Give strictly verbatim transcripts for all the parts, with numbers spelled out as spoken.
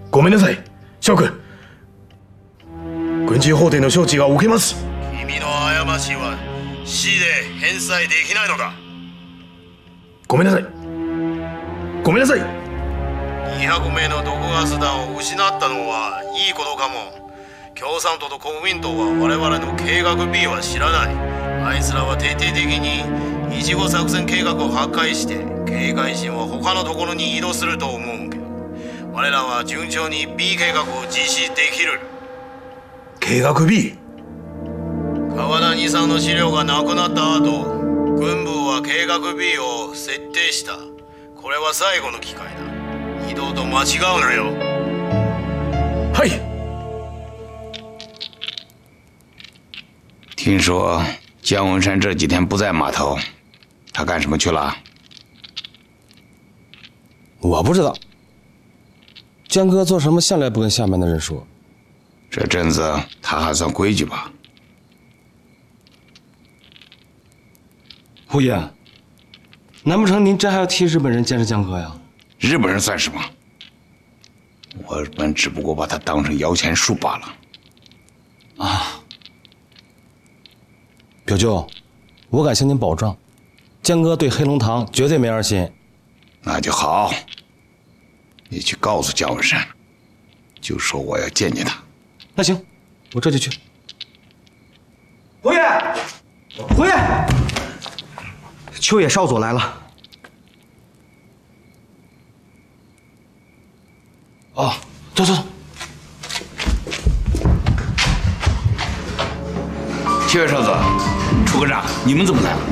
ごめんなさい、翔くん。軍事法廷の処置が受けます。 君の過ちは死で返済できないのか。 ごめんなさい。ごめんなさい。 にひゃくめいの毒ガス弾を失ったのはいいことかも。共産党と国民党は我々の計画 B は知らない。あいつらは徹底的にいち号作戦計画を破壊して警戒心は他のところに移動すると思うけど、我らは順調に B 計画を実施できる。 計画 B？ 川田にさんの資料がなくなった後、軍部は計画 B を設定した。これは最後の機会だ。二度と間違うなよ。 はい。 听说姜文山这几天不在码头，他干什么去了？ 我不知道。江哥做什么向来不跟下面的人说。 这阵子他还算规矩吧？ 胡爷，难不成您真还要替日本人监视江哥呀？ 日本人算什么？我们只不过把他当成摇钱树罢了。 啊，表舅，我敢向您保证，江哥对黑龙堂绝对没二心。 那就好，你去告诉姜文山，就说我要见见他。 那行，我这就去。 胡爷，胡爷，秋野少佐来了。 哦，走走走。 秋野少佐，出个让，你们怎么来了？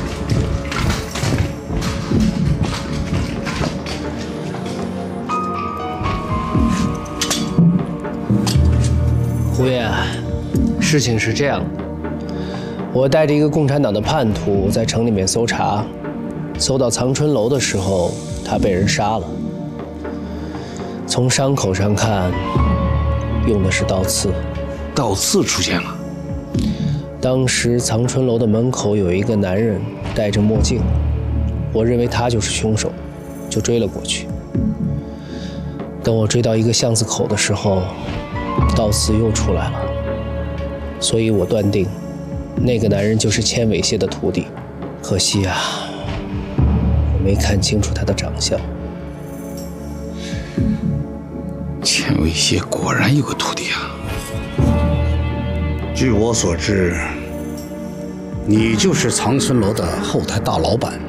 胡爷，事情是这样的，我带着一个共产党的叛徒在城里面搜查，搜到藏春楼的时候，他被人杀了。从伤口上看，用的是刀刺。 刀刺出现了。 当时藏春楼的门口有一个男人戴着墨镜，我认为他就是凶手，就追了过去。等我追到一个巷子口的时候，刀刺又出来了，所以我断定那个男人就是千尾蟹的徒弟。可惜啊，我没看清楚他的长相。 千尾蟹果然有个徒弟啊！ 据我所知，你就是藏春楼的后台大老板。